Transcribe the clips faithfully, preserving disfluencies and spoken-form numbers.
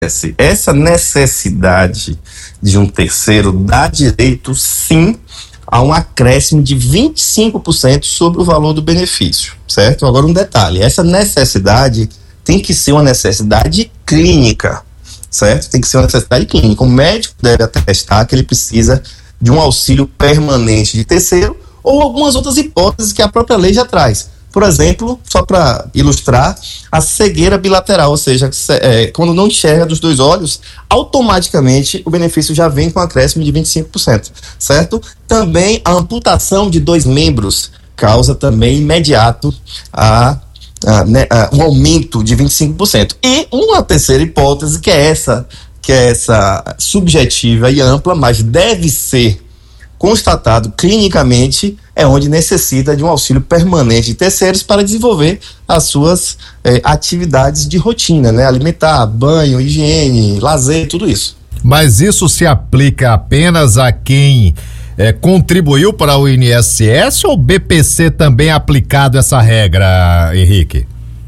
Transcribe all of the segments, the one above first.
Essa necessidade de um terceiro dá direito, sim, a um acréscimo de vinte e cinco por cento sobre o valor do benefício, certo? Agora um detalhe, essa necessidade tem que ser uma necessidade clínica, certo? Tem que ser uma necessidade clínica. O médico deve atestar que ele precisa de um auxílio permanente de terceiro ou algumas outras hipóteses que a própria lei já traz. Por exemplo, só para ilustrar, a cegueira bilateral, ou seja, é, quando não enxerga dos dois olhos, automaticamente o benefício já vem com um acréscimo de vinte e cinco por cento, certo? Também a amputação de dois membros causa também imediato a, a, né, a, um aumento de vinte e cinco por cento. E uma terceira hipótese, que é essa, que é essa subjetiva e ampla, mas deve ser constatado clinicamente, é onde necessita de um auxílio permanente de terceiros para desenvolver as suas eh, atividades de rotina, né? Alimentar, banho, higiene, lazer, tudo isso. Mas isso se aplica apenas a quem eh, contribuiu para o I N S S ou B P C também é aplicado essa regra, Henrique?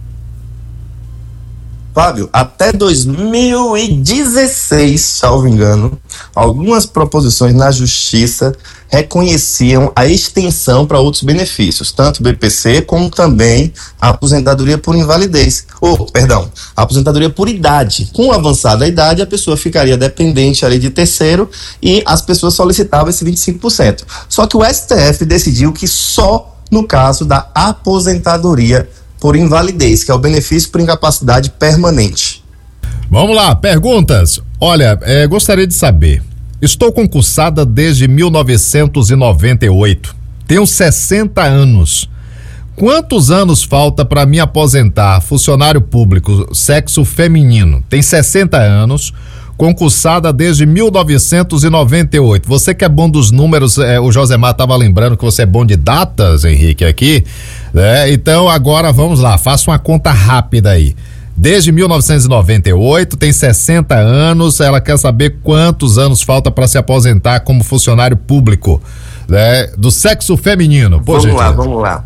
Fábio, até dois mil e dezesseis, salvo engano, algumas proposições na justiça reconheciam a extensão para outros benefícios, tanto o B P C como também a aposentadoria por invalidez, ou, perdão, a aposentadoria por idade. Com a avançada idade, a pessoa ficaria dependente ali de terceiro e as pessoas solicitavam esse vinte e cinco por cento. Só que o S T F decidiu que só no caso da aposentadoria por invalidez, que é o benefício por incapacidade permanente. Vamos lá, perguntas. Olha, é, gostaria de saber, estou concursada desde mil novecentos e noventa e oito, tenho sessenta anos, quantos anos falta para me aposentar? Funcionário público, sexo feminino, tem sessenta anos, concursada desde mil novecentos e noventa e oito. Você que é bom dos números, é, o Josemar estava lembrando que você é bom de datas, Henrique, aqui, né? Então agora vamos lá, faça uma conta rápida aí. Desde mil novecentos e noventa e oito, tem sessenta anos, ela quer saber quantos anos falta para se aposentar como funcionário público, né? Do sexo feminino. Pô, vamos gente. lá, vamos lá.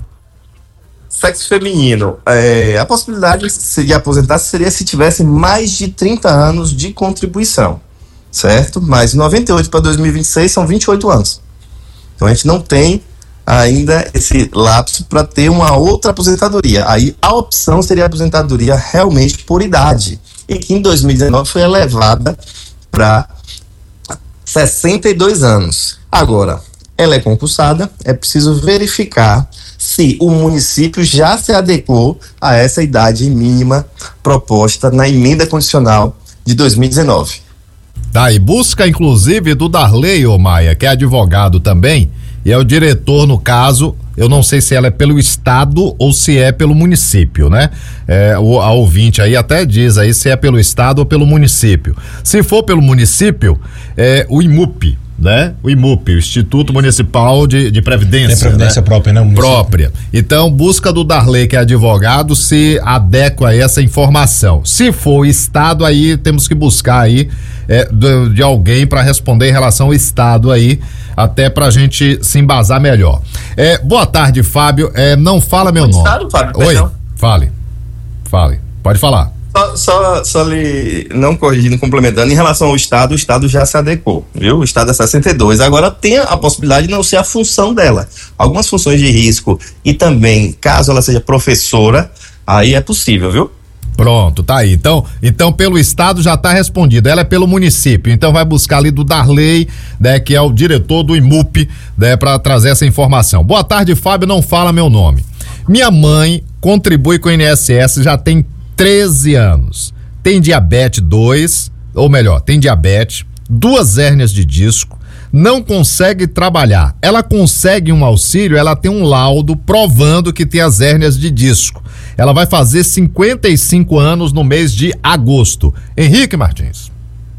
Sexo feminino, é, a possibilidade de aposentar seria se tivesse mais de trinta anos de contribuição, certo? Mas de noventa e oito para dois mil e vinte e seis são vinte e oito anos. Então a gente não tem ainda esse lapso para ter uma outra aposentadoria. Aí a opção seria a aposentadoria realmente por idade, e que em dois mil e dezenove foi elevada para sessenta e dois anos. Agora, ela é concursada, é preciso verificar se o município já se adequou a essa idade mínima proposta na emenda condicional de dois mil e dezenove. Tá, e busca inclusive do Darley, ô Maia, que é advogado também, e é o diretor no caso, eu não sei se ela é pelo estado ou se é pelo município, né? É, o, a ouvinte aí até diz aí se é pelo estado ou pelo município. Se for pelo município, é o IMUP, né? O IMUP, o Instituto Municipal de, de Previdência. Tem previdência, né? Própria, né? Própria. Então, busca do Darley, que é advogado, se adequa a essa informação. Se for o estado, aí temos que buscar aí é, de, de alguém para responder em relação ao estado aí, até pra gente se embasar melhor. É, boa tarde, Fábio. É, não fala meu o nome. Estado, Fábio, Oi, perdão. fale. Fale. Pode falar. Só, só, só lhe, não corrigindo, complementando, em relação ao Estado, o Estado já se adequou, viu? O Estado é sessenta e dois. Agora tem a possibilidade de não ser a função dela. Algumas funções de risco e também, caso ela seja professora, aí é possível, viu? Pronto, tá aí. Então, então pelo estado já tá respondido. Ela é pelo município. Então vai buscar ali do Darley, né, que é o diretor do IMUP, né, para trazer essa informação. Boa tarde, Fábio, não fala meu nome. Minha mãe contribui com o I N S S já tem treze anos. Tem diabetes dois, ou melhor, tem diabetes, duas hérnias de disco, não consegue trabalhar. Ela consegue um auxílio, ela tem um laudo provando que tem as hérnias de disco. Ela vai fazer cinquenta e cinco anos no mês de agosto. Henrique Martins.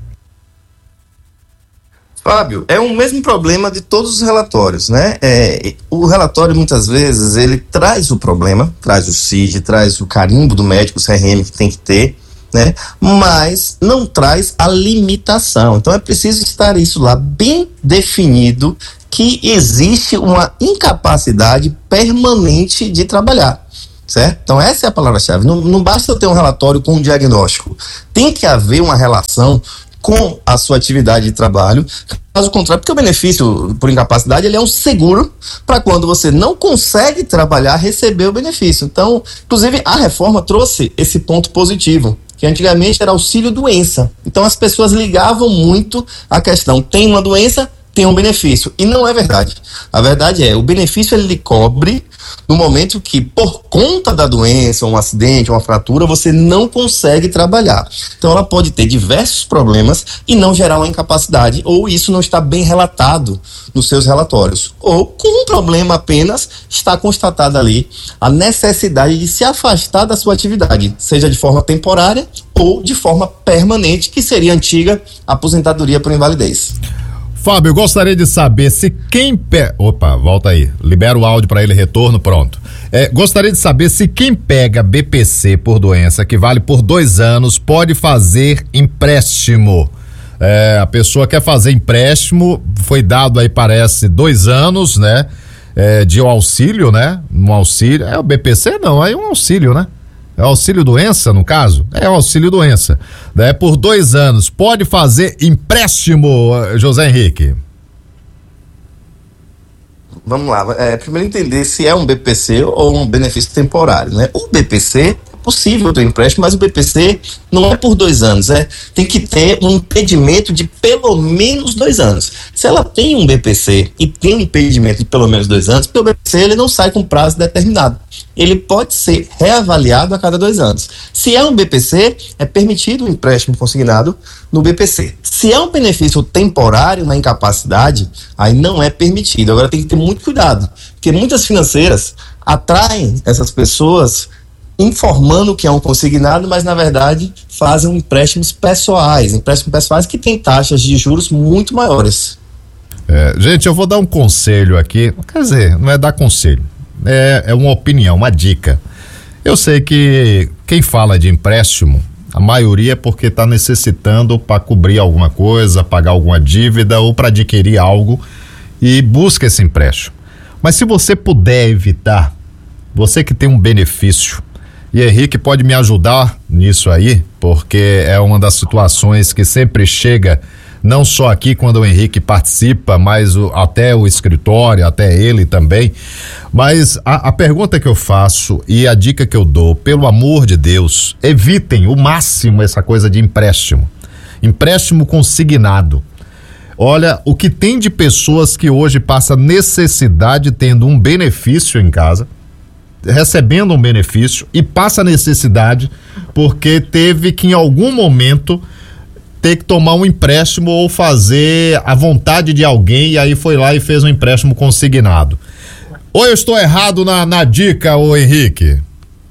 Fábio, é o mesmo problema de todos os relatórios, né? É, o relatório, muitas vezes, ele traz o problema, traz o C I D, traz o carimbo do médico, o C R M que tem que ter, né? Mas não traz a limitação. Então é preciso estar isso lá bem definido, que existe uma incapacidade permanente de trabalhar. certo? Então essa é a palavra-chave. Não, não basta eu ter um relatório com um diagnóstico. Tem que haver uma relação com a sua atividade de trabalho. Caso contrário, porque o benefício por incapacidade ele é um seguro para quando você não consegue trabalhar, receber o benefício. Então, inclusive, a reforma trouxe esse ponto positivo, que antigamente era auxílio-doença. Então as pessoas ligavam muito a questão, tem uma doença, tem um benefício. E não é verdade. A verdade é, o benefício ele lhe cobre no momento que, por conta da doença, um acidente, uma fratura, você não consegue trabalhar. Então ela pode ter diversos problemas e não gerar uma incapacidade, ou isso não está bem relatado nos seus relatórios. Ou, com um problema apenas, está constatada ali a necessidade de se afastar da sua atividade, seja de forma temporária ou de forma permanente, que seria a antiga aposentadoria por invalidez. Fábio, eu gostaria de saber se quem pega... Opa, volta aí. Libera o áudio para ele, retorno, pronto. É, gostaria de saber se quem pega B P C por doença, que vale por dois anos, pode fazer empréstimo. É, a pessoa quer fazer empréstimo, foi dado aí, parece, dois anos, né? É, de auxílio, né? Um auxílio. É o B P C? Não, aí é um auxílio, né? É auxílio doença, no caso? É o auxílio doença. Né? Por dois anos. Pode fazer empréstimo, José Henrique? Vamos lá. É, primeiro entender se é um B P C ou um benefício temporário, né? O B P C é possível ter empréstimo, mas o B P C não é por dois anos. É, tem que ter um impedimento de pelo menos dois anos. Se ela tem um B P C e tem um impedimento de pelo menos dois anos, porque o B P C ele não sai com prazo determinado. Ele pode ser reavaliado a cada dois anos. Se é um B P C, é permitido o empréstimo consignado no B P C. Se é um benefício temporário na incapacidade, aí não é permitido. Agora tem que ter muito cuidado, porque muitas financeiras atraem essas pessoas informando que é um consignado, mas na verdade fazem empréstimos pessoais, empréstimos pessoais que têm taxas de juros muito maiores. É, gente, eu vou dar um conselho aqui, quer dizer, não é dar conselho. É, é uma opinião, uma dica. Eu sei que quem fala de empréstimo, a maioria é porque está necessitando para cobrir alguma coisa, pagar alguma dívida ou para adquirir algo e busca esse empréstimo. Mas se você puder evitar, você que tem um benefício, e Henrique pode me ajudar nisso aí, porque é uma das situações que sempre chega, não só aqui quando o Henrique participa, mas o, até o escritório, até ele também. Mas a, a pergunta que eu faço e a dica que eu dou, pelo amor de Deus, evitem o máximo essa coisa de empréstimo. Empréstimo consignado. Olha, o que tem de pessoas que hoje passa necessidade tendo um benefício em casa, recebendo um benefício e passa necessidade porque teve que em algum momento ter que tomar um empréstimo ou fazer a vontade de alguém e aí foi lá e fez um empréstimo consignado. Ou eu estou errado na, na dica, ô Henrique?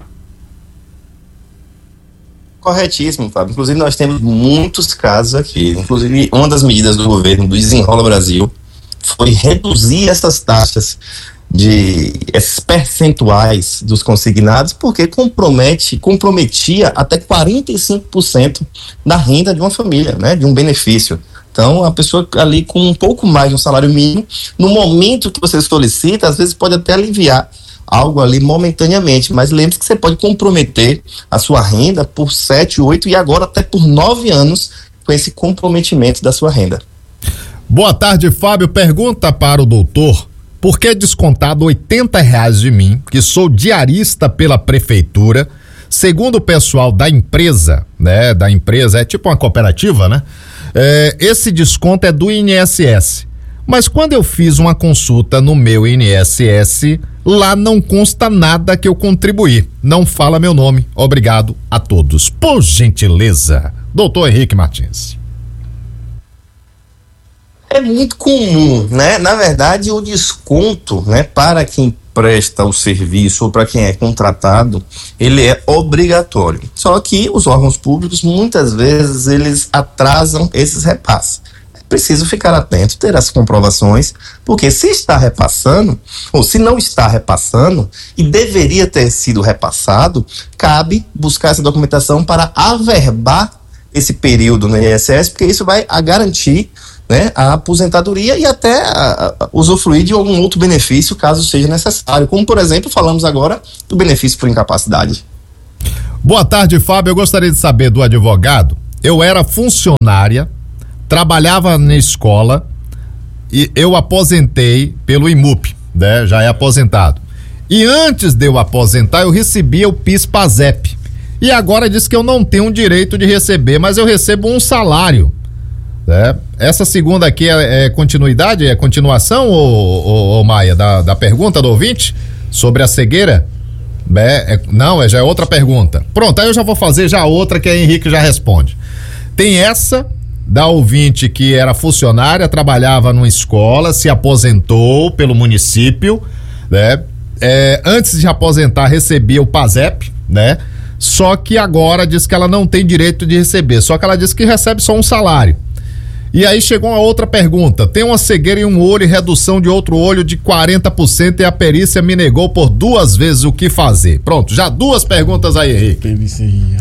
Corretíssimo, Fábio. Inclusive nós temos muitos casos aqui. Inclusive uma das medidas do governo do Desenrola Brasil foi reduzir essas taxas de esses percentuais dos consignados, porque compromete, comprometia até quarenta e cinco por cento da renda de uma família, né, de um benefício. Então, a pessoa ali com um pouco mais de um salário mínimo, no momento que você solicita, às vezes pode até aliviar algo ali momentaneamente, mas lembre-se que você pode comprometer a sua renda por sete, oito e agora até por nove anos com esse comprometimento da sua renda. Boa tarde, Fábio. Pergunta para o doutor: por que é descontado oitenta reais de mim, que sou diarista pela prefeitura? Segundo o pessoal da empresa, né? Da empresa, é tipo uma cooperativa, né? É, esse desconto é do I N S S. Mas quando eu fiz uma consulta no meu I N S S, lá não consta nada que eu contribuí. Não fala meu nome. Obrigado a todos. Por gentileza. Doutor Henrique Martins. É muito comum, né? Na verdade, o desconto, né, para quem presta o serviço ou para quem é contratado, ele é obrigatório. Só que os órgãos públicos, muitas vezes, eles atrasam esses repasses. É preciso ficar atento, ter as comprovações, porque se está repassando, ou se não está repassando, e deveria ter sido repassado, cabe buscar essa documentação para averbar esse período no I N S S, porque isso vai a garantir né, a aposentadoria e até a, a, usufruir de algum outro benefício caso seja necessário, como por exemplo falamos agora do benefício por incapacidade. Boa tarde, Fábio. Eu gostaria de saber do advogado. Eu era funcionária, trabalhava na escola e eu aposentei pelo IMUP, né? Já é aposentado. E antes de eu aposentar, eu recebia o PIS/PASEP. E agora diz que eu não tenho direito de receber, mas eu recebo um salário. Né? Essa segunda aqui é, é continuidade, é continuação, ô, ô, ô Maia, da, da pergunta do ouvinte sobre a cegueira? É, é, não, é, já é outra pergunta. Pronto, aí eu já vou fazer já outra que a Henrique já responde. Tem essa da ouvinte que era funcionária, trabalhava numa escola, se aposentou pelo município, né? É, antes de aposentar recebia o PASEP, né? Só que agora diz que ela não tem direito de receber, só que ela diz que recebe só um salário. E aí chegou uma outra pergunta: tem uma cegueira em um olho e redução de outro olho de quarenta por cento e a perícia me negou por duas vezes o que fazer. Pronto, já duas perguntas aí, Henrique.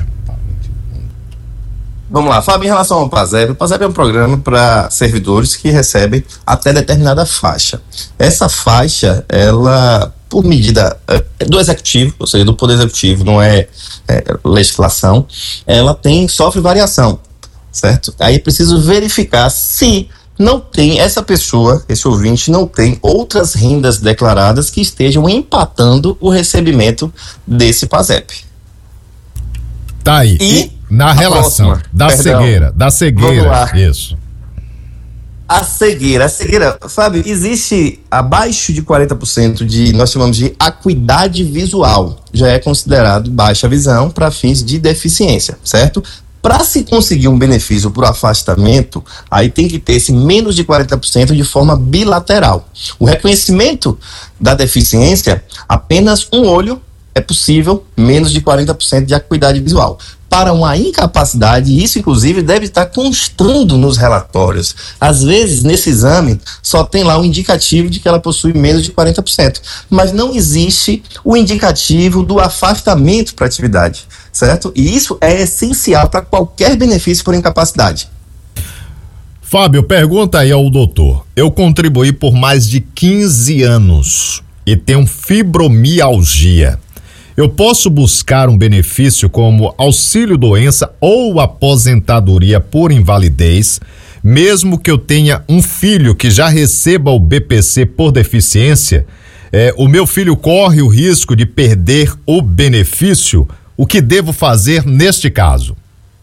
Vamos lá, Fábio, em relação ao PASEP, o PASEP é um programa para servidores que recebem até determinada faixa. Essa faixa, ela, por medida é, do executivo, ou seja, do poder executivo, não é, é legislação, ela tem, sofre variação. Certo? Aí é preciso verificar se não tem, essa pessoa, esse ouvinte, não tem outras rendas declaradas que estejam empatando o recebimento desse PASEP. Tá aí. E na relação próxima, da perdão, cegueira, da cegueira, isso. A cegueira, a cegueira, Fábio, existe abaixo de quarenta por cento de, nós chamamos de acuidade visual, já é considerado baixa visão para fins de deficiência, certo? Para se conseguir um benefício por afastamento, aí tem que ter esse menos de quarenta por cento de forma bilateral. O reconhecimento da deficiência, apenas um olho é possível, menos de quarenta por cento de acuidade visual. Para uma incapacidade, isso inclusive deve estar constando nos relatórios. Às vezes, nesse exame, só tem lá um indicativo de que ela possui menos de quarenta por cento, mas não existe o indicativo do afastamento para atividade, certo? E isso é essencial para qualquer benefício por incapacidade. Fábio, pergunta aí ao doutor. Eu contribuí por mais de quinze anos e tenho fibromialgia. Eu posso buscar um benefício como auxílio-doença ou aposentadoria por invalidez, mesmo que eu tenha um filho que já receba o B P C por deficiência? É, o meu filho corre o risco de perder o benefício? O que devo fazer neste caso?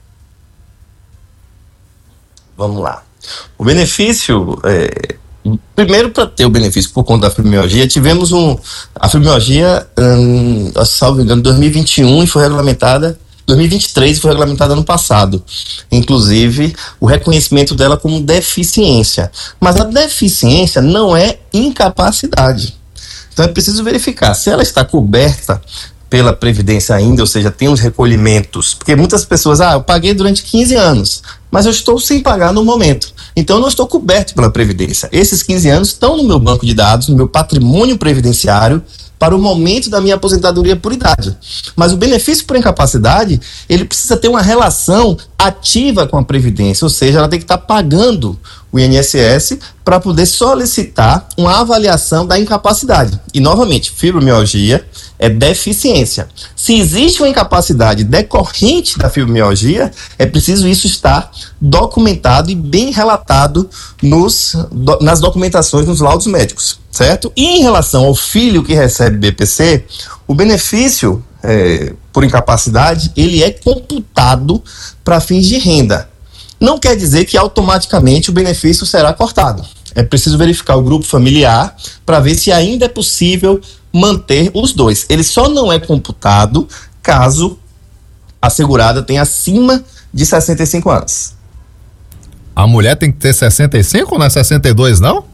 Vamos lá. O benefício... É... Primeiro, para ter o benefício por conta da fibromialgia, tivemos um, a fibromialgia, hum, salvo engano, em dois mil e vinte e um e foi regulamentada, dois mil e vinte e três foi regulamentada ano passado. Inclusive, o reconhecimento dela como deficiência. Mas a deficiência não é incapacidade. Então é preciso verificar se ela está coberta pela Previdência ainda, ou seja, tem os recolhimentos, porque muitas pessoas, ah, eu paguei durante quinze anos, mas eu estou sem pagar no momento, então eu não estou coberto pela Previdência. Esses quinze anos estão no meu banco de dados, no meu patrimônio previdenciário, para o momento da minha aposentadoria por idade. Mas o benefício por incapacidade, ele precisa ter uma relação ativa com a Previdência, ou seja, ela tem que estar pagando o I N S S para poder solicitar uma avaliação da incapacidade. E, novamente, fibromialgia é deficiência. Se existe uma incapacidade decorrente da fibromialgia, é preciso isso estar documentado e bem relatado nos, do, nas documentações, nos laudos médicos, certo? E em relação ao filho que recebe B P C, o benefício é, por incapacidade, ele é computado para fins de renda. Não quer dizer que automaticamente o benefício será cortado. É preciso verificar o grupo familiar para ver se ainda é possível manter os dois. Ele só não é computado caso a segurada tenha acima de sessenta e cinco anos. A mulher tem que ter sessenta e cinco ou não é sessenta e dois, não?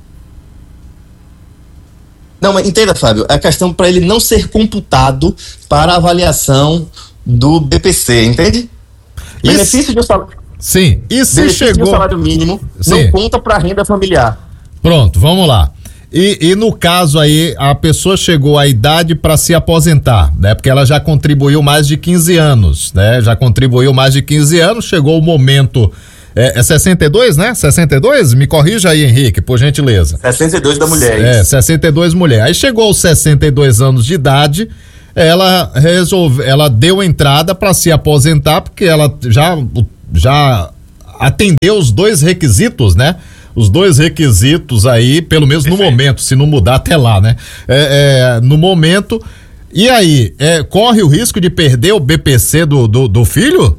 Não, mas entenda, Fábio, é a questão para ele não ser computado para a avaliação do B P C, entende? Isso. Benefício de um salário... Sim, e se benefício chegou... de um salário mínimo Sim. não conta para a renda familiar. Pronto, vamos lá. E, e no caso aí, a pessoa chegou à idade para se aposentar, né? Porque ela já contribuiu mais de quinze anos, né? Já contribuiu mais de quinze anos, chegou o momento É, é sessenta e dois, né? sessenta e dois? Me corrija aí, Henrique, por gentileza. sessenta e dois da mulher. É, sessenta e dois mulher. Aí chegou aos sessenta e dois anos de idade, ela resolve, ela deu entrada para se aposentar, porque ela já, já atendeu os dois requisitos, né? Os dois requisitos aí, pelo menos no momento, se não mudar até lá, né? É, é, no momento. E aí, é, corre o risco de perder o B P C do, do, do filho?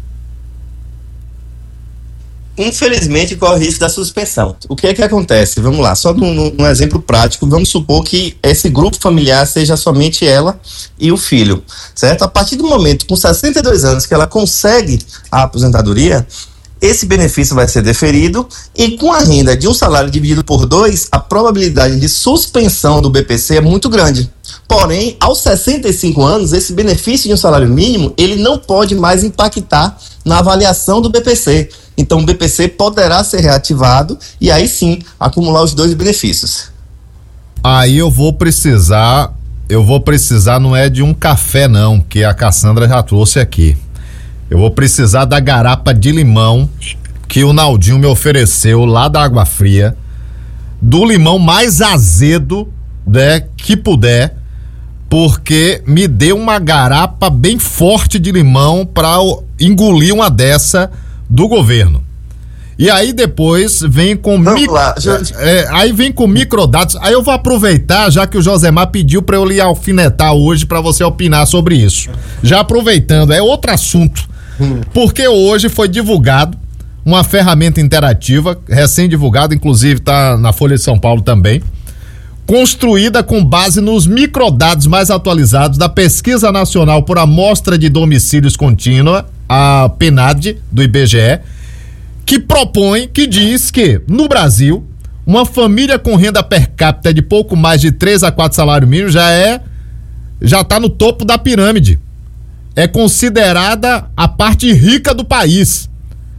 Infelizmente, corre o risco da suspensão. O que é que acontece? Vamos lá, só num, num exemplo prático, vamos supor que esse grupo familiar seja somente ela e o filho, certo? A partir do momento, com sessenta e dois anos, que ela consegue a aposentadoria, esse benefício vai ser deferido e com a renda de um salário dividido por dois, a probabilidade de suspensão do B P C é muito grande. Porém, aos sessenta e cinco anos, esse benefício de um salário mínimo, ele não pode mais impactar na avaliação do B P C. Então, o B P C poderá ser reativado e aí sim acumular os dois benefícios. Aí eu vou precisar, eu vou precisar não é de um café não, que a Cassandra já trouxe aqui. Eu vou precisar da garapa de limão que o Naldinho me ofereceu lá da Água Fria, do limão mais azedo, né, que puder, porque me deu uma garapa bem forte de limão para engolir uma dessa do governo. E aí depois vem com micro, lá, já... é, aí vem com microdados. Aí eu vou aproveitar, já que o Josemar pediu para eu lhe alfinetar hoje para você opinar sobre isso. Já aproveitando, é outro assunto. Hum. Porque hoje foi divulgado uma ferramenta interativa, recém-divulgada, inclusive tá na Folha de São Paulo também, construída com base nos microdados mais atualizados da Pesquisa Nacional por Amostra de Domicílios Contínua, a PNAD, do I B G E, que propõe, que diz que, no Brasil, uma família com renda per capita de pouco mais de três a quatro salários mínimos já é, já tá no topo da pirâmide. É considerada a parte rica do país.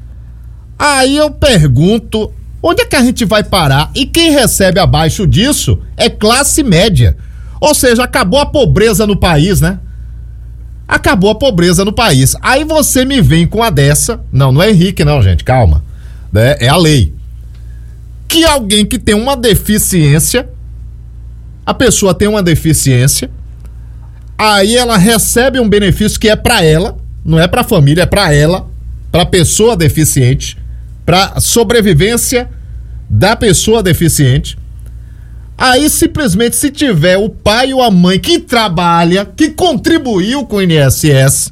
Aí eu pergunto, onde é que a gente vai parar? E quem recebe abaixo disso é classe média. Ou seja, acabou a pobreza no país, né? Acabou a pobreza no país. Aí você me vem com a dessa. Não, não é Henrique não, gente, calma. É, é a lei. Que alguém que tem uma deficiência, a pessoa tem uma deficiência, aí ela recebe um benefício que é pra ela, não é pra família, é pra ela, pra pessoa deficiente, pra sobrevivência da pessoa deficiente. Aí simplesmente, se tiver o pai ou a mãe que trabalha, que contribuiu com o I N S S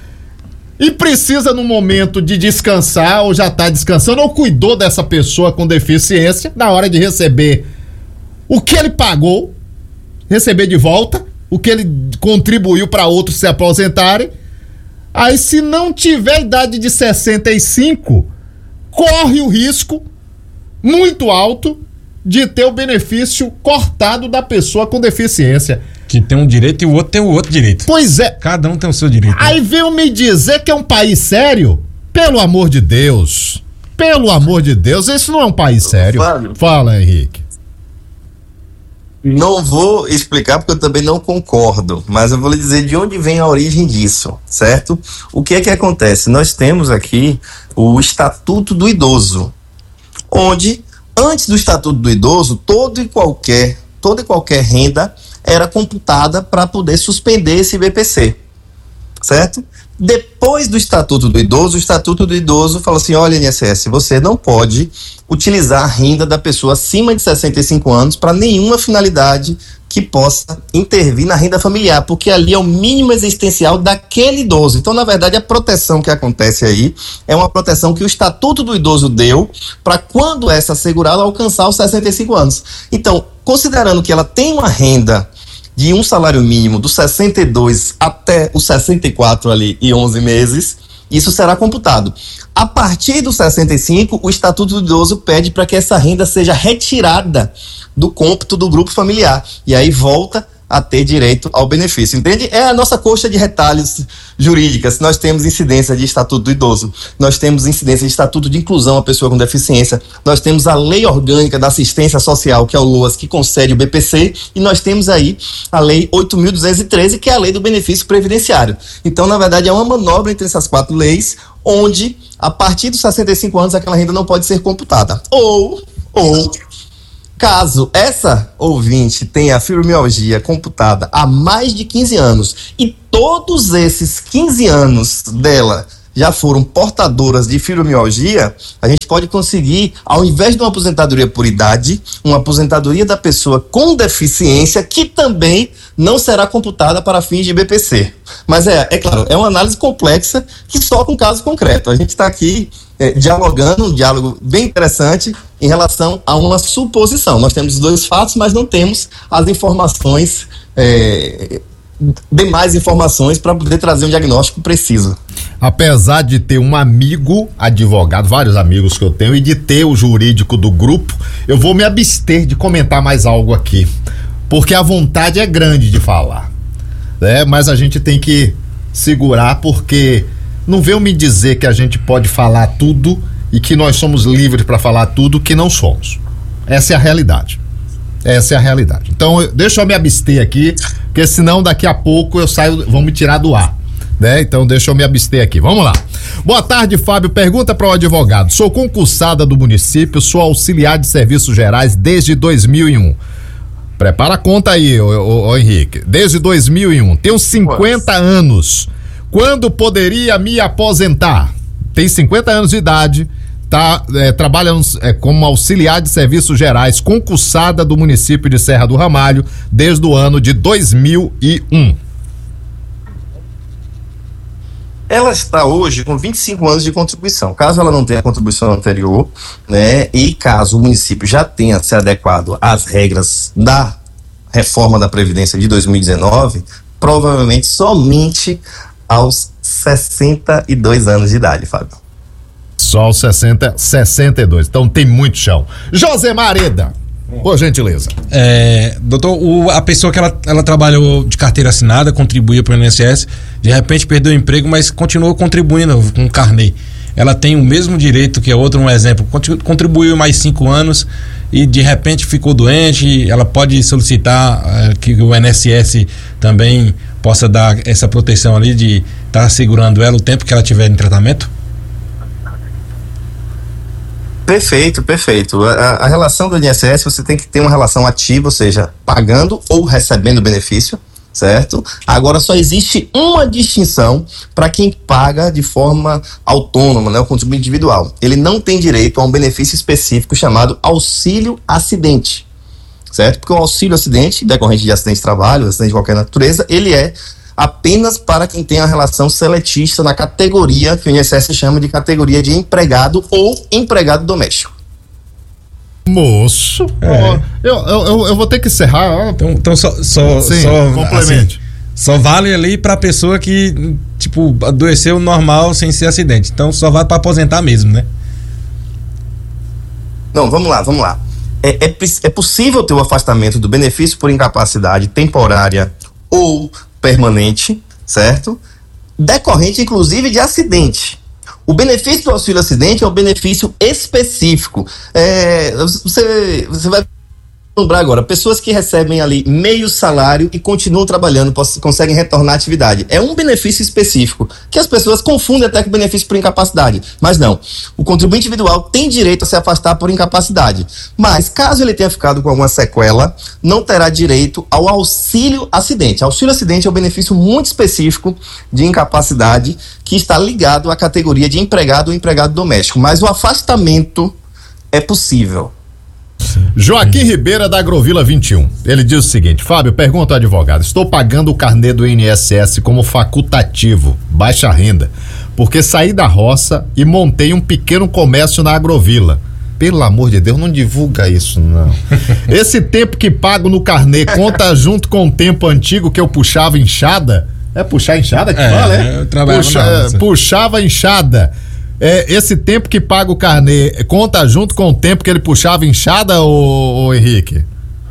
e precisa no momento de descansar, ou já está descansando, ou cuidou dessa pessoa com deficiência, na hora de receber o que ele pagou, receber de volta, o que ele contribuiu para outros se aposentarem, aí se não tiver idade de sessenta e cinco, corre o risco muito alto de ter o benefício cortado da pessoa com deficiência. Que tem um direito e o outro tem o outro direito. Pois é. Cada um tem o seu direito. Aí né? veio me dizer que é um país sério? Pelo amor de Deus. Pelo amor de Deus, esse não é um país sério. Fábio, Fala, Henrique. Não vou explicar porque eu também não concordo, mas eu vou lhe dizer de onde vem a origem disso, certo? O que é que acontece? Nós temos aqui o Estatuto do Idoso, onde antes do Estatuto do Idoso, todo e qualquer, toda e qualquer renda era computada para poder suspender esse B P C, certo? Depois do Estatuto do Idoso, o Estatuto do Idoso fala assim, olha, I N S S, você não pode utilizar a renda da pessoa acima de sessenta e cinco anos para nenhuma finalidade que possa intervir na renda familiar, porque ali é o mínimo existencial daquele idoso. Então, na verdade, a proteção que acontece aí é uma proteção que o Estatuto do Idoso deu para quando essa segurada alcançar os sessenta e cinco anos. Então, considerando que ela tem uma renda de um salário mínimo dos sessenta e dois até os sessenta e quatro ali e onze meses, isso será computado. A partir dos sessenta e cinco, o Estatuto do Idoso pede para que essa renda seja retirada do cômputo do grupo familiar. E aí volta a ter direito ao benefício, entende? É a nossa coxa de retalhos jurídicas. Nós temos incidência de Estatuto do Idoso, nós temos incidência de Estatuto de Inclusão à Pessoa com Deficiência, nós temos a Lei Orgânica da Assistência Social, que é o LOAS, que concede o B P C, e nós temos aí a Lei oito mil duzentos e treze, que é a Lei do Benefício Previdenciário. Então, na verdade, é uma manobra entre essas quatro leis, onde a partir dos sessenta e cinco anos aquela renda não pode ser computada. Ou, ou, caso essa ouvinte tenha a fibromialgia computada há mais de quinze anos e todos esses quinze anos dela já foram portadoras de fibromialgia, a gente pode conseguir, ao invés de uma aposentadoria por idade, uma aposentadoria da pessoa com deficiência, que também não será computada para fins de B P C. Mas é, é claro, é uma análise complexa que só com caso concreto. A gente está aqui é, dialogando, um diálogo bem interessante em relação a uma suposição. Nós temos dois fatos, mas não temos as informações, é, demais informações para poder trazer um diagnóstico preciso. Apesar de ter um amigo advogado, vários amigos que eu tenho, e de ter o jurídico do grupo, eu vou me abster de comentar mais algo aqui, porque a vontade é grande de falar, né? Mas a gente tem que segurar, porque não venham me dizer que a gente pode falar tudo e que nós somos livres para falar tudo que não somos. Essa é a realidade. Essa é a realidade. Então, deixa eu me abster aqui, porque senão daqui a pouco eu saio, vão me tirar do ar, né? Então, deixa eu me abster aqui. Vamos lá. Boa tarde, Fábio. Pergunta para o advogado. Sou concursada do município, sou auxiliar de serviços gerais desde dois mil e um. Prepara a conta aí, ô, ô, ô Henrique. Desde dois mil e um. Tenho cinquenta anos. Quando poderia me aposentar? Tem cinquenta anos de idade. Tá, é, trabalha é, como auxiliar de serviços gerais, concursada do município de Serra do Ramalho desde o ano de dois mil e um. Ela está hoje com vinte e cinco anos de contribuição. Caso ela não tenha contribuição anterior, né, e caso o município já tenha se adequado às regras da reforma da Previdência de dois mil e dezenove, provavelmente somente aos sessenta e dois anos de idade, Fábio. Só aos sessenta, sessenta e dois. Então tem muito chão. Josemar Areda, por gentileza. É, doutor, o, a pessoa que ela, ela trabalhou de carteira assinada, contribuía para o I N S S, de repente perdeu o emprego, mas continuou contribuindo com o carnê. Ela tem o mesmo direito que a outra, um exemplo, contribuiu mais cinco anos e de repente ficou doente, ela pode solicitar uh, que o I N S S também possa dar essa proteção ali de estar tá segurando ela o tempo que ela tiver em tratamento? Perfeito, perfeito. A, a relação do I N S S, você tem que ter uma relação ativa, ou seja, pagando ou recebendo benefício, certo? Agora só existe uma distinção para quem paga de forma autônoma, né, o contribuinte individual. Ele não tem direito a um benefício específico chamado auxílio acidente, certo? Porque o auxílio acidente, decorrente de acidente de trabalho, acidente de qualquer natureza, ele é apenas para quem tem a relação seletista na categoria que o I N S S chama de categoria de empregado ou empregado doméstico. Moço, é. eu, eu, eu vou ter que encerrar. Então, então só, só, Sim, só complemente. Assim, só vale ali para pessoa que, tipo, adoeceu normal sem ser acidente. Então só vale para aposentar mesmo, né? Não, vamos lá, vamos lá. É, é, é possível ter o afastamento do benefício por incapacidade temporária ou permanente, certo? Decorrente, inclusive, de acidente. O benefício do auxílio acidente é um benefício específico. É, você, você vai lembrar agora, pessoas que recebem ali meio salário e continuam trabalhando, conseguem retornar à atividade. É um benefício específico, que as pessoas confundem até com benefício por incapacidade. Mas não, o contribuinte individual tem direito a se afastar por incapacidade. Mas, caso ele tenha ficado com alguma sequela, não terá direito ao auxílio acidente. Auxílio acidente é um benefício muito específico de incapacidade que está ligado à categoria de empregado ou empregado doméstico. Mas o afastamento é possível. Joaquim Ribeira, da Agrovila vinte e um. Ele diz o seguinte: Fábio, pergunta ao advogado, estou pagando o carnê do I N S S como facultativo, baixa renda, porque saí da roça e montei um pequeno comércio na Agrovila. Pelo amor de Deus, não divulga isso, não. Esse tempo que pago no carnê conta junto com o tempo antigo que eu puxava enxada? É puxar enxada que é, fala, é? Eu trabalhava Puxa, na roça. Puxava enxada. É, esse tempo que paga o carnê conta junto com o tempo que ele puxava enxada, ô, ô Henrique?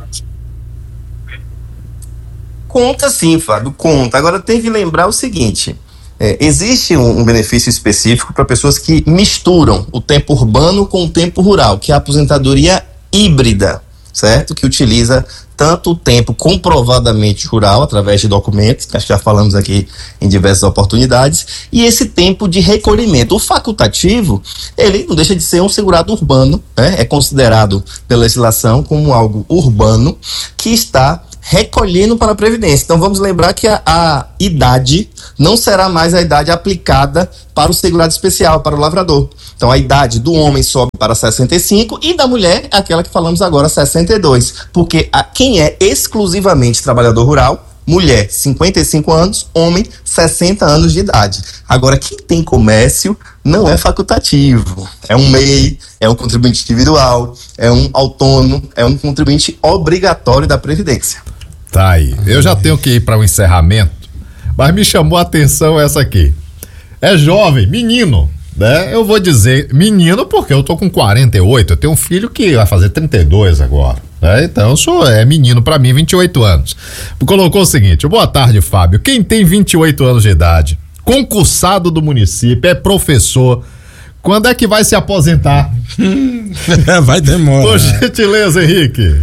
Conta sim, Fábio, conta. Agora tem que lembrar o seguinte, é, existe um, um benefício específico para pessoas que misturam o tempo urbano com o tempo rural, que é a aposentadoria híbrida, certo? Que utiliza tanto o tempo comprovadamente rural, através de documentos, que já falamos aqui em diversas oportunidades, e esse tempo de recolhimento. O facultativo, ele não deixa de ser um segurado urbano, né? É considerado pela legislação como algo urbano que está recolhendo para a Previdência. Então vamos lembrar que a, a idade não será mais a idade aplicada para o segurado especial, para o lavrador. Então a idade do homem sobe para sessenta e cinco e da mulher, aquela que falamos agora, sessenta e dois. Porque a, quem é exclusivamente trabalhador rural, mulher, cinquenta e cinco anos, homem, sessenta anos de idade. Agora, quem tem comércio não é facultativo. É um M E I, é um contribuinte individual, é um autônomo, é um contribuinte obrigatório da Previdência. Tá aí. Eu já tenho que ir para o encerramento, mas me chamou a atenção essa aqui. É jovem, menino, né? Eu vou dizer menino porque eu tô com quarenta e oito, eu tenho um filho que vai fazer trinta e dois agora. É, então, eu sou, é menino pra mim, vinte e oito anos. Colocou o seguinte: boa tarde, Fábio. Quem tem vinte e oito anos de idade, concursado do município, é professor, quando é que vai se aposentar? Vai demorar. Por gentileza, Henrique.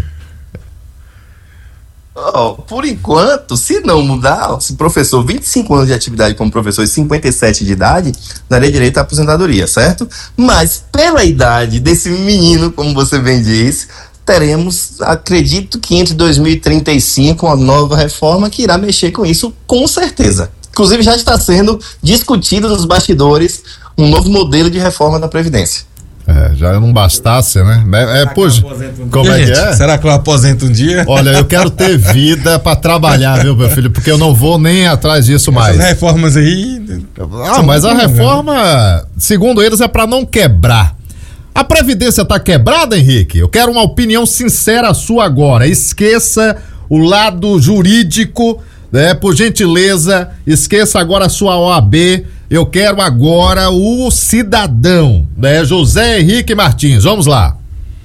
Oh, por enquanto, se não mudar, se professor, vinte e cinco anos de atividade como professor e cinquenta e sete de idade, daria direito à aposentadoria, certo? Mas pela idade desse menino, como você bem diz, teremos, acredito que entre dois mil e trinta e cinco, uma nova reforma que irá mexer com isso, com certeza. Inclusive já está sendo discutido nos bastidores um novo modelo de reforma da Previdência. É, já não bastasse, né? É, é, pois, um como é que é? Será que eu aposento um dia? Olha, eu quero ter vida pra trabalhar, viu, meu filho? Porque eu não vou nem atrás disso mais. Essas reformas aí... Ah, mas a reforma, segundo eles, é pra não quebrar. A Previdência tá quebrada, Henrique? Eu quero uma opinião sincera sua agora. Esqueça o lado jurídico, né? Por gentileza, esqueça agora a sua O A B. Eu quero agora o cidadão, né? José Henrique Martins, vamos lá.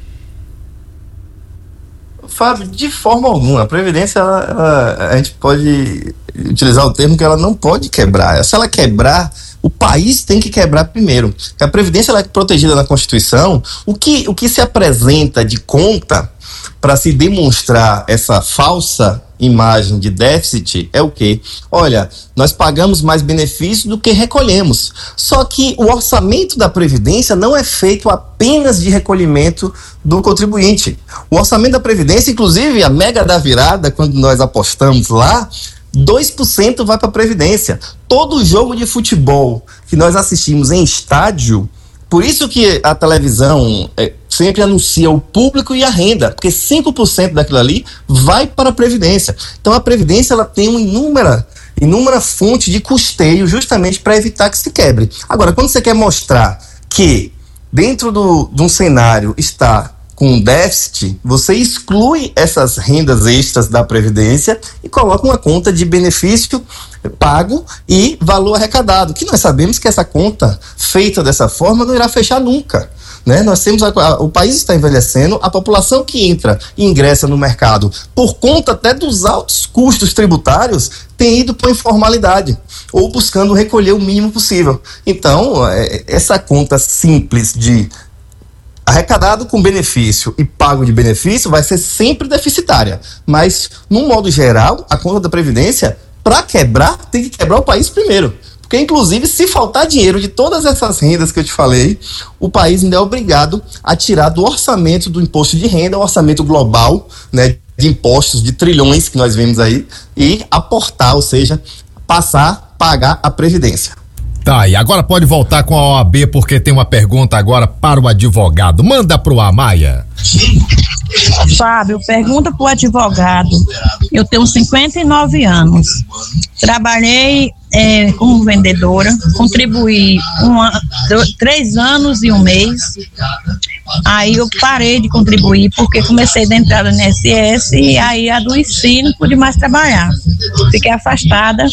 Fábio, de forma alguma, a Previdência, ela, ela, a gente pode utilizar o termo que ela não pode quebrar. Se ela quebrar, o país tem que quebrar primeiro. Porque a Previdência, ela é protegida na Constituição. O que, o que se apresenta de conta para se demonstrar essa falsa imagem de déficit é o quê? Olha, nós pagamos mais benefícios do que recolhemos. Só que o orçamento da Previdência não é feito apenas de recolhimento do contribuinte. O orçamento da Previdência, inclusive a mega da virada, quando nós apostamos lá, dois por cento vai para a Previdência. Todo jogo de futebol que nós assistimos em estádio, por isso que a televisão é, sempre anuncia o público e a renda, porque cinco por cento daquilo ali vai para a Previdência. Então a Previdência, ela tem uma inúmera, inúmera fonte de custeio justamente para evitar que se quebre. Agora, quando você quer mostrar que dentro do, de um cenário está com déficit, você exclui essas rendas extras da Previdência e coloca uma conta de benefício pago e valor arrecadado, que nós sabemos que essa conta feita dessa forma não irá fechar nunca, né? Nós temos a, a, o país está envelhecendo, a população que entra e ingressa no mercado por conta até dos altos custos tributários tem ido para a informalidade ou buscando recolher o mínimo possível. Então, é, essa conta simples de arrecadado com benefício e pago de benefício vai ser sempre deficitária, mas, num modo geral, a conta da Previdência, para quebrar, tem que quebrar o país primeiro, porque, inclusive, se faltar dinheiro de todas essas rendas que eu te falei, o país ainda é obrigado a tirar do orçamento do imposto de renda, o orçamento global, né, de impostos de trilhões que nós vemos aí, e aportar, ou seja, passar a pagar a Previdência. Tá, e agora pode voltar com a O A B, porque tem uma pergunta agora para o advogado. Manda pro ar, Maia. Fábio, pergunta pro advogado. Eu tenho cinquenta e nove anos. Trabalhei é, como vendedora, contribuí um, dois, três anos e um mês. Aí eu parei de contribuir porque comecei a entrar no I N S S e aí adoeci, não pude mais trabalhar. Fiquei afastada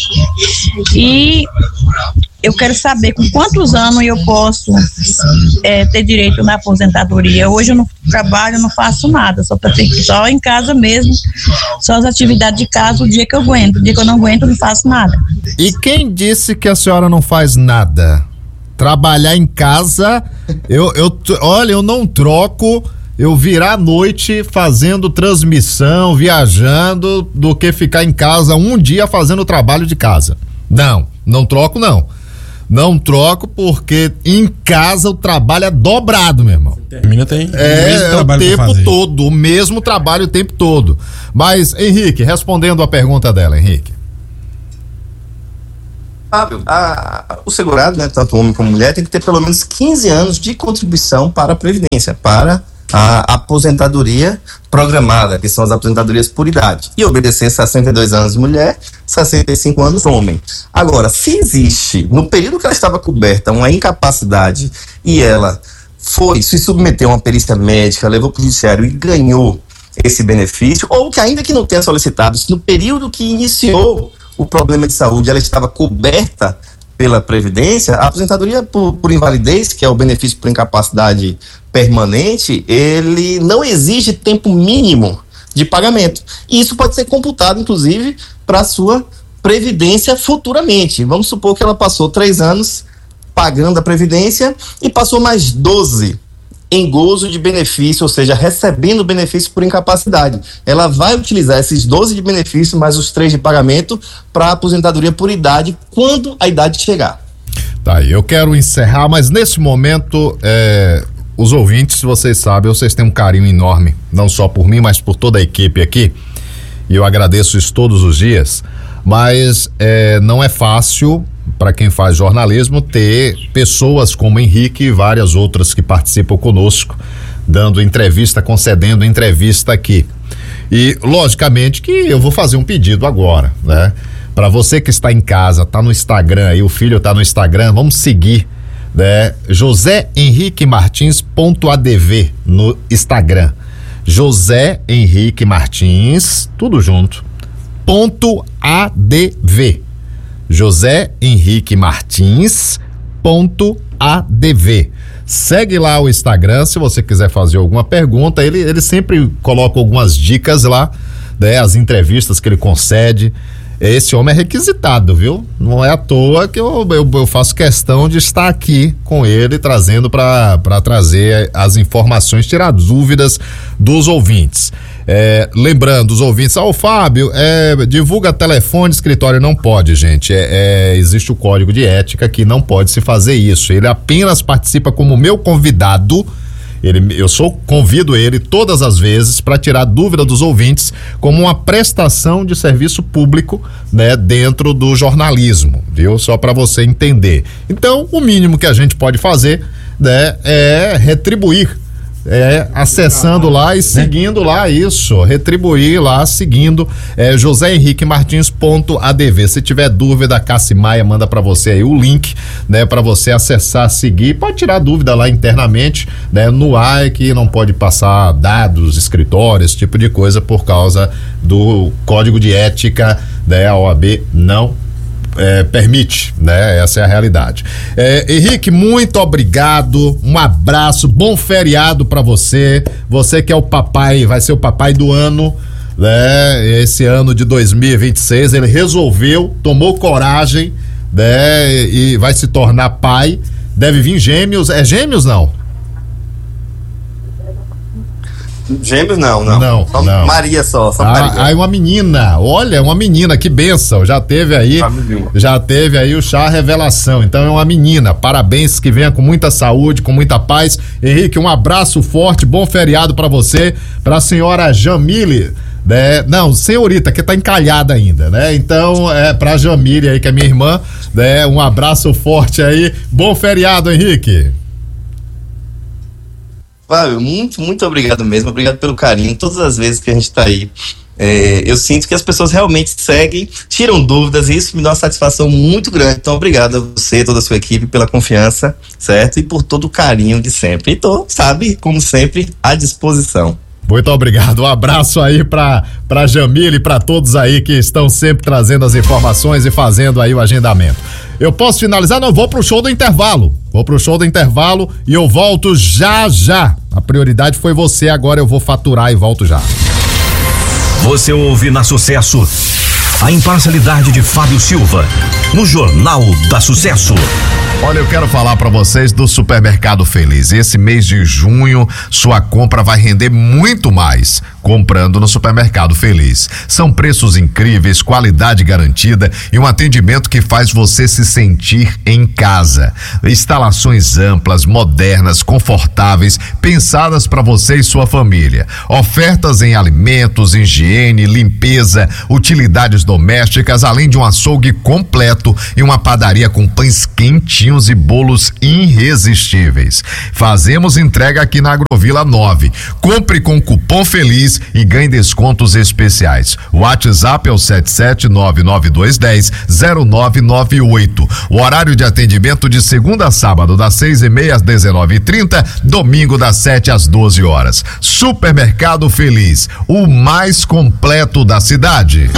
e eu quero saber com quantos anos eu posso é, ter direito na aposentadoria. Hoje eu não trabalho, não faço nada, só, pra ter, só em casa mesmo, só as atividades de casa o dia que eu aguento. O dia que eu não aguento, eu não faço nada. E quem disse que a senhora não faz nada? Trabalhar em casa, eu, eu olha, eu não troco eu virar a noite fazendo transmissão, viajando, do que ficar em casa um dia fazendo o trabalho de casa. Não, não troco não. Não troco porque em casa o trabalho é dobrado, meu irmão. Termina tem é, o, o tempo todo, o mesmo trabalho o tempo todo. Mas, Henrique, respondendo a pergunta dela, Henrique. Fábio, a, o segurado, né, tanto homem como mulher, tem que ter pelo menos quinze anos de contribuição para a Previdência, para a aposentadoria programada, que são as aposentadorias por idade, e obedecer sessenta e dois anos mulher, sessenta e cinco anos homem. Agora, se existe, no período que ela estava coberta, uma incapacidade e ela foi se submeteu a uma perícia médica, levou para o judiciário e ganhou esse benefício, ou que ainda que não tenha solicitado, se no período que iniciou o problema de saúde ela estava coberta pela Previdência, a aposentadoria por, por invalidez, que é o benefício por incapacidade permanente, ele não exige tempo mínimo de pagamento. E isso pode ser computado, inclusive, para a sua Previdência futuramente. Vamos supor que ela passou três anos pagando a Previdência e passou mais doze em gozo de benefício, ou seja, recebendo benefício por incapacidade. Ela vai utilizar esses doze de benefício mais os três de pagamento para aposentadoria por idade quando a idade chegar. Tá, eu quero encerrar, mas nesse momento, é, os ouvintes, vocês sabem, vocês têm um carinho enorme, não só por mim, mas por toda a equipe aqui, e eu agradeço isso todos os dias, mas é, não é fácil para quem faz jornalismo ter pessoas como Henrique e várias outras que participam conosco, dando entrevista, concedendo entrevista aqui. E logicamente que eu vou fazer um pedido agora, né? Para você que está em casa, tá no Instagram aí, o filho tá no Instagram, vamos seguir, né? José Henrique Martins ponto adv no Instagram. José Henrique Martins, tudo junto, ponto adv. José Henrique Martins ponto adv. Segue lá o Instagram, se você quiser fazer alguma pergunta, ele, ele sempre coloca algumas dicas lá, né, as entrevistas que ele concede. Esse homem é requisitado, viu? Não é à toa que eu, eu, eu faço questão de estar aqui com ele, trazendo para trazer as informações, tirar dúvidas dos ouvintes. É, lembrando, os ouvintes, ó, oh, Fábio, é, divulga telefone, escritório, não pode, gente. É, é, existe o código de ética que não pode se fazer isso. Ele apenas participa como meu convidado. Ele, eu sou, convido ele todas as vezes para tirar dúvida dos ouvintes como uma prestação de serviço público, né, dentro do jornalismo, viu? Só para você entender. Então, o mínimo que a gente pode fazer, né, é retribuir, é acessando lá e seguindo lá isso, retribuir lá, seguindo é, José Henrique Martins ponto adv. Se tiver dúvida, a Cassi Maia manda para você aí o link, né, para você acessar, seguir, pode tirar dúvida lá internamente, né, no ar é que não pode passar dados, escritórios, esse tipo de coisa por causa do código de ética, né, a O A B não É, permite, né? Essa é a realidade. É, Henrique, muito obrigado, um abraço, bom feriado pra você, você que é o papai, vai ser o papai do ano, né? Esse ano de dois mil e vinte e seis, ele resolveu, tomou coragem, né? E vai se tornar pai, deve vir gêmeos, é gêmeos não? Gêmeos não, não. Não, só não. Maria só, só ah, Maria. Aí uma menina, olha, uma menina, que bênção, já teve aí, já teve aí o chá revelação, então é uma menina, parabéns, que venha com muita saúde, com muita paz. Henrique, um abraço forte, bom feriado pra você, pra senhora Jamile, né? Não, senhorita, que tá encalhada ainda, né? Então, é pra Jamile aí, que é minha irmã, né? Um abraço forte aí, bom feriado, Henrique. Fábio, muito, muito obrigado mesmo, obrigado pelo carinho, todas as vezes que a gente tá aí, é, eu sinto que as pessoas realmente seguem, tiram dúvidas, e isso me dá uma satisfação muito grande, então obrigado a você, toda a sua equipe, pela confiança, certo? E por todo o carinho de sempre, e tô, sabe, como sempre, à disposição. Muito obrigado, um abraço aí pra, pra Jamile e pra todos aí que estão sempre trazendo as informações e fazendo aí o agendamento. Eu posso finalizar? Não, vou pro show do intervalo, vou pro show do intervalo e eu volto já já. A prioridade foi você, agora eu vou faturar e volto já. Você ouve na Sucesso a imparcialidade de Fábio Silva. no Jornal da Sucesso. Olha, eu quero falar para vocês do Supermercado Feliz. Esse mês de junho, sua compra vai render muito mais comprando no Supermercado Feliz. São preços incríveis, qualidade garantida e um atendimento que faz você se sentir em casa. Instalações amplas, modernas, confortáveis, pensadas para você e sua família. Ofertas em alimentos, higiene, limpeza, utilidades domésticas, além de um açougue completo e uma padaria com pães quentinhos e bolos irresistíveis. Fazemos entrega aqui na Agrovila nove. Compre com cupom Feliz e ganhe descontos especiais. O WhatsApp é o sete sete nove nove dois um zero zero nove nove oito. O horário de atendimento de segunda a sábado das seis e meia às dezenove e trinta, domingo das sete às doze horas. Supermercado Feliz, o mais completo da cidade.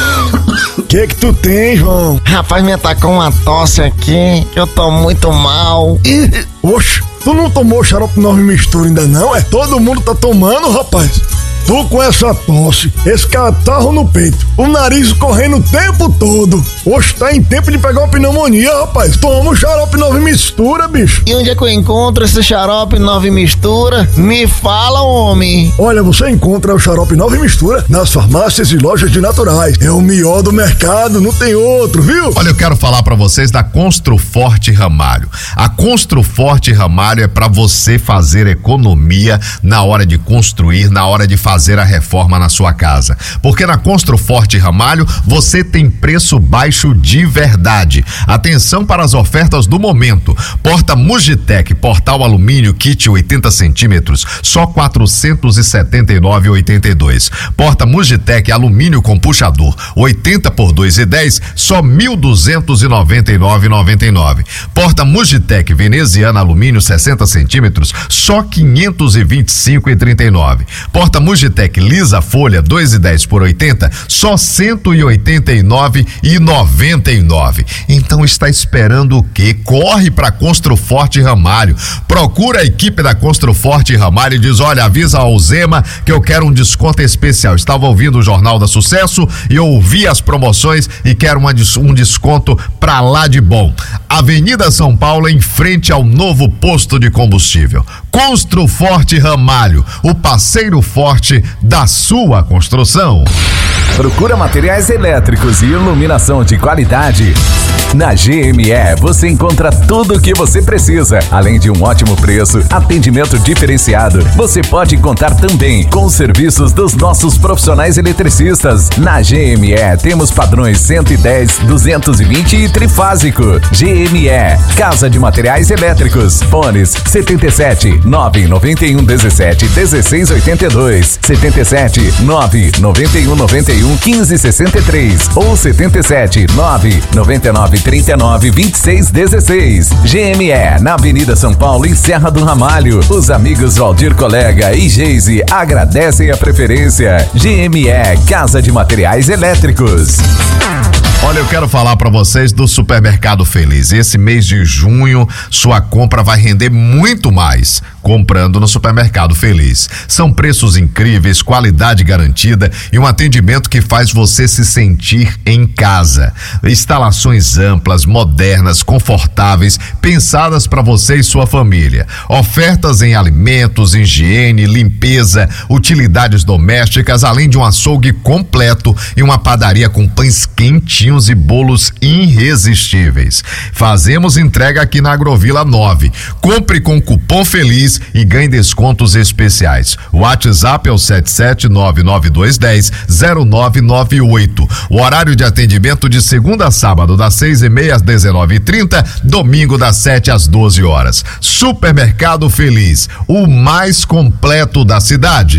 O que que tu tem, João? Rapaz, me atacou uma tosse aqui, que eu tô muito mal. Oxe, tu não tomou xarope nove mistura ainda não, é? Todo mundo tá tomando, rapaz. Tu com essa tosse, esse catarro no peito, o nariz correndo o tempo todo. Oxe, tá em tempo de pegar uma pneumonia, rapaz. Toma o xarope nove mistura, bicho. E onde é que eu encontro esse xarope nove mistura? Me fala, homem. Olha, você encontra o xarope nove mistura nas farmácias e lojas de naturais. É o melhor do mercado, não tem outro, viu? Olha, eu quero falar pra vocês da Construforte Ramalho. A Construforte Ramalho é pra você fazer economia na hora de construir, na hora de fazer fazer a reforma na sua casa, porque na Construforte Ramalho você tem preço baixo de verdade. Atenção para as ofertas do momento: porta Mugitec, portal alumínio kit oitenta centímetros, só quatrocentos e setenta e nove reais e oitenta e dois centavos. Porta Mugitec alumínio com puxador oitenta por dois e dez, só mil duzentos e noventa e nove reais e noventa e nove centavos. Porta Mugitec veneziana alumínio sessenta centímetros, só quinhentos e vinte e cinco reais e trinta e nove centavos. Porta Mugitec lisa folha dois e dez por oitenta, só cento e oitenta e nove reais e noventa e nove centavos. Então está esperando o quê? Corre para Construforte Ramalho. Procura a equipe da Construforte Ramalho e diz: olha, avisa ao Zema que eu quero um desconto especial. Estava ouvindo o Jornal da Sucesso e eu ouvi as promoções e quero uma, um desconto pra lá de bom. Avenida São Paulo, em frente ao novo posto de combustível. Construforte Ramalho, o parceiro forte da sua construção. Procura materiais elétricos e iluminação de qualidade? Na G M E você encontra tudo o que você precisa, além de um ótimo preço, atendimento diferenciado. Você pode contar também com os serviços dos nossos profissionais eletricistas. Na G M E temos padrões cento e dez, duzentos e vinte e trifásico. G M E, Casa de Materiais Elétricos. Fones setenta e sete, nove noventa e um, dezessete, dezesseis oitenta e dois, setenta e sete, nove noventa e um, noventa e um, quinze sessenta e três ou setenta e sete, nove noventa e nove, trinta e nove, vinte e seis dezesseis. G M E, na Avenida São Paulo, em Serra do Ramalho. Os amigos Valdir Colega e Geise agradecem a preferência. G M E, Casa de Materiais Elétricos. Olha, eu quero falar para vocês do Supermercado Feliz. Esse mês de junho, sua compra vai render muito mais comprando no Supermercado Feliz. São preços incríveis, qualidade garantida e um atendimento que faz você se sentir em casa. Instalações amplas, modernas, confortáveis, pensadas para você e sua família. Ofertas em alimentos, higiene, limpeza, utilidades domésticas, além de um açougue completo e uma padaria com pães quentinhos e bolos irresistíveis. Fazemos entrega aqui na Agrovila nove. Compre com cupom Feliz e ganhe descontos especiais. O WhatsApp é o sete sete nove nove dois um zero zero nove nove oito. O horário de atendimento de segunda a sábado das seis e meia às dezenove e trinta, domingo das sete às doze horas. Supermercado Feliz, o mais completo da cidade.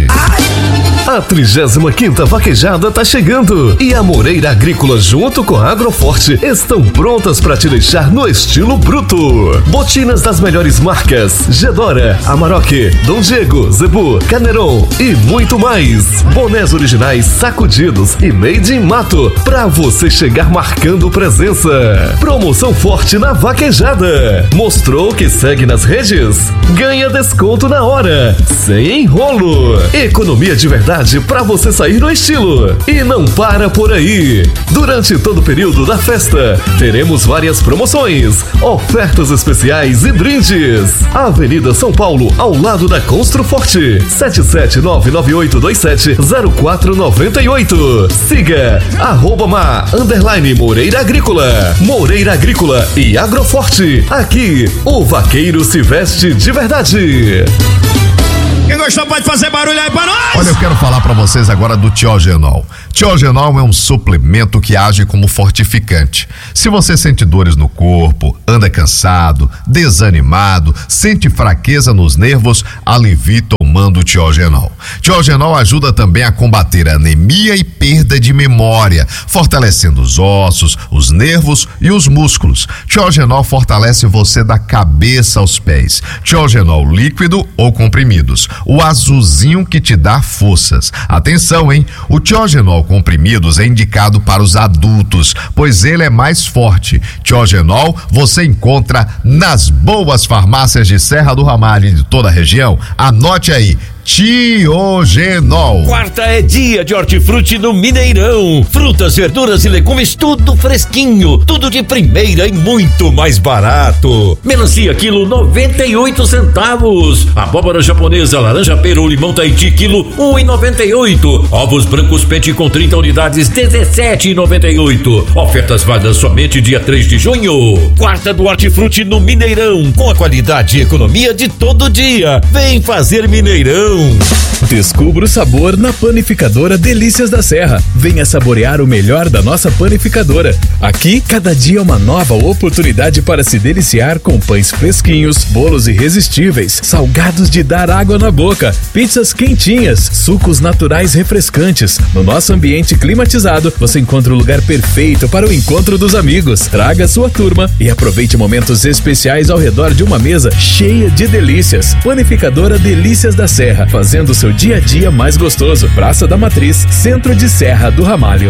A trigésima quinta vaquejada tá chegando e a Moreira Agrícola junto com a Agroforte estão prontas para te deixar no estilo bruto. Botinas das melhores marcas: Gedora, Amarok, Dom Diego, Zebu, Caneron e muito mais. Bonés originais sacudidos e made in mato pra você chegar marcando presença. Promoção forte na Vaquejada. Mostrou que segue nas redes? Ganha desconto na hora, sem enrolo. Economia de verdade pra você sair no estilo. E não para por aí. Durante todo o período da festa, teremos várias promoções, ofertas especiais e brindes. Avenida São Paulo, ao lado da Construforte. sete sete nove nove oito dois sete zero quatro nove oito. Siga arroba ma, underline Moreira Agrícola. Moreira Agrícola e Agroforte. Aqui, o vaqueiro se veste de verdade. Quem gostou pode fazer barulho aí pra nós. Olha, eu quero falar pra vocês agora do Tiogenol. Tiogenol é um suplemento que age como fortificante. Se você sente dores no corpo, anda cansado, desanimado, sente fraqueza nos nervos, alivie tomando Tiogenol. Tiogenol ajuda também a combater a anemia e perda de memória, fortalecendo os ossos, os nervos e os músculos. Tiogenol fortalece você da cabeça aos pés. Tiogenol líquido ou comprimidos. O azulzinho que te dá forças. Atenção, hein? O Tiogenol comprimidos é indicado para os adultos, pois ele é mais forte. Tiogenol você encontra nas boas farmácias de Serra do Ramalho e de toda a região. Anote aí. Tiogenol. Quarta é dia de hortifruti no Mineirão. Frutas, verduras e legumes, tudo fresquinho, tudo de primeira e muito mais barato. Melancia quilo noventa e oito centavos. Abóbora japonesa, laranja pera ou limão Tahiti quilo um e noventa e oito. Ovos brancos pente com trinta unidades dezessete e noventa e oito. Ofertas válidas somente dia três de junho. Quarta do hortifruti no Mineirão, com a qualidade e economia de todo dia. Vem fazer Mineirão. Descubra o sabor na Panificadora Delícias da Serra. Venha saborear o melhor da nossa panificadora. Aqui, cada dia é uma nova oportunidade para se deliciar com pães fresquinhos, bolos irresistíveis, salgados de dar água na boca, pizzas quentinhas, sucos naturais refrescantes. No nosso ambiente climatizado, você encontra o lugar perfeito para o encontro dos amigos. Traga sua turma e aproveite momentos especiais ao redor de uma mesa cheia de delícias. Panificadora Delícias da Serra, fazendo o seu dia a dia mais gostoso. Praça da Matriz, centro de Serra do Ramalho.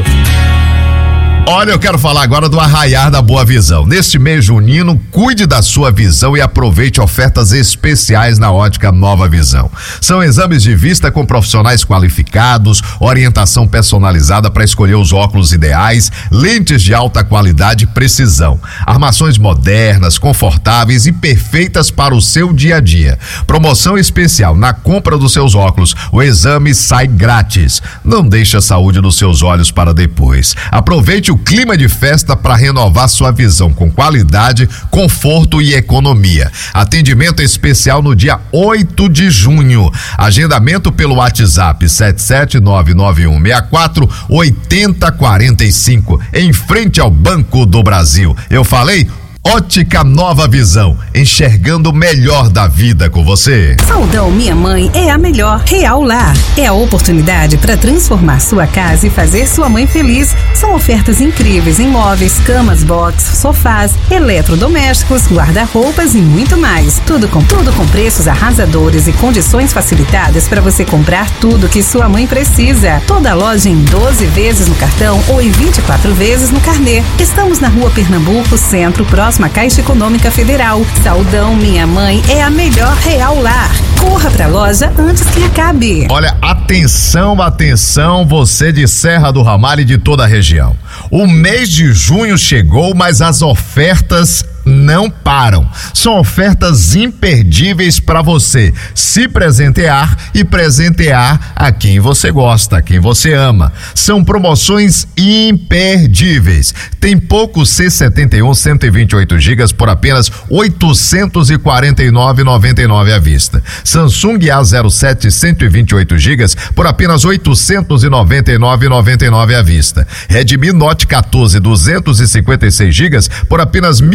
Olha, eu quero falar agora do Arraiar da Boa Visão. Neste mês junino, cuide da sua visão e aproveite ofertas especiais na Ótica Nova Visão. São exames de vista com profissionais qualificados, orientação personalizada para escolher os óculos ideais, lentes de alta qualidade e precisão, armações modernas, confortáveis e perfeitas para o seu dia a dia. Promoção especial: na compra dos seus óculos, o exame sai grátis. Não deixe a saúde dos seus olhos para depois. Aproveite o clima de festa para renovar sua visão com qualidade, conforto e economia. Atendimento especial no dia oito de junho. Agendamento pelo WhatsApp sete sete nove nove um seis quatro oito zero quatro cinco, em frente ao Banco do Brasil. Eu falei? Ótica Nova Visão, enxergando o melhor da vida com você. Saldão Minha Mãe é a melhor. Real Lar é a oportunidade para transformar sua casa e fazer sua mãe feliz. São ofertas incríveis em móveis, camas, box, sofás, eletrodomésticos, guarda-roupas e muito mais. Tudo com tudo com preços arrasadores e condições facilitadas para você comprar tudo que sua mãe precisa. Toda loja em doze vezes no cartão ou em vinte e quatro vezes no carnê. Estamos na Rua Pernambuco, Centro, próximo à Caixa Econômica Federal. Saldão Minha Mãe é a melhor. Real Lar. Corra pra loja antes que acabe. Olha, atenção, atenção, você de Serra do Ramalho e de toda a região. O mês de junho chegou, mas as ofertas não param. São ofertas imperdíveis para você se presentear e presentear a quem você gosta, a quem você ama. São promoções imperdíveis. Tem pouco C setenta e um cento e vinte e oito gigas por apenas oitocentos e quarenta e nove reais e noventa e nove centavos à vista. Samsung A zero sete cento e vinte e oito gigas por apenas oitocentos e noventa e nove reais e noventa e nove centavos à vista. Redmi Note quatorze duzentos e cinquenta e seis gigas por apenas mil duzentos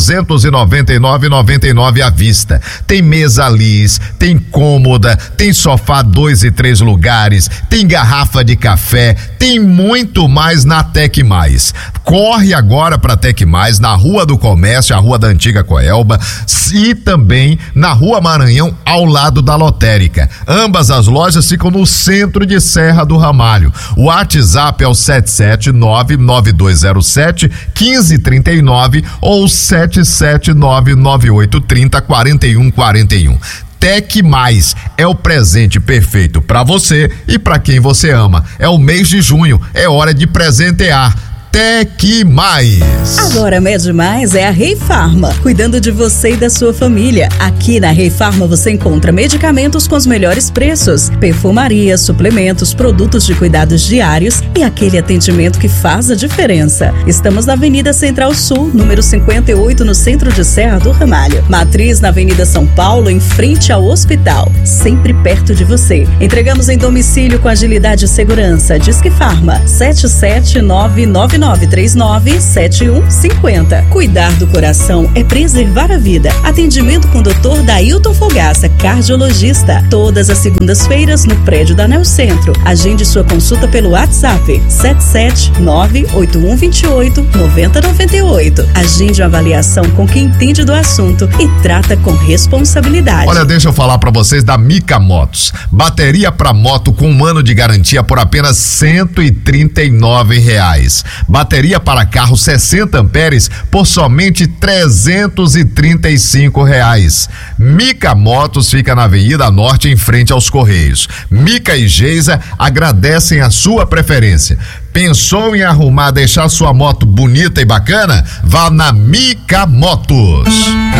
duzentos e noventa e nove reais e noventa e nove centavos à vista. Tem mesa lis, tem cômoda, tem sofá dois e três lugares, tem garrafa de café, tem muito mais na Tec Mais. Corre agora para Tec Mais na Rua do Comércio, a Rua da Antiga Coelba, e também na Rua Maranhão, ao lado da lotérica. Ambas as lojas ficam no centro de Serra do Ramalho. O WhatsApp é o sete sete nove nove dois zero sete um cinco três nove ou sete sete nove nove oito três zero quatro um quatro um. Tec Mais é o presente perfeito para você e para quem você ama. É o mês de junho, é hora de presentear. Tec Mais. Agora Mede Mais é a Rei Farma, cuidando de você e da sua família. Aqui na Rei Farma você encontra medicamentos com os melhores preços, perfumaria, suplementos, produtos de cuidados diários e aquele atendimento que faz a diferença. Estamos na Avenida Central Sul, número cinquenta e oito, no centro de Serra do Ramalho. Matriz na Avenida São Paulo, em frente ao hospital, sempre perto de você. Entregamos em domicílio com agilidade e segurança. Disque Farma sete sete nove nove nove três nove sete um cinco zero. Cuidar do coração é preservar a vida. Atendimento com o doutor Dailton Fogaça, cardiologista. Todas as segundas-feiras no prédio da Neo Centro. Agende sua consulta pelo WhatsApp sete sete nove oito um dois oito nove zero nove oito. Agende uma avaliação com quem entende do assunto e trata com responsabilidade. Olha, deixa eu falar pra vocês da Mica Motos. Bateria pra moto com um ano de garantia por apenas cento e trinta e nove reais. Bateria para carro sessenta amperes por somente trezentos e trinta e cinco reais. Mica Motos fica na Avenida Norte, em frente aos Correios. Mica e Geisa agradecem a sua preferência. Pensou em arrumar, deixar sua moto bonita e bacana? Vá na Mica Motos.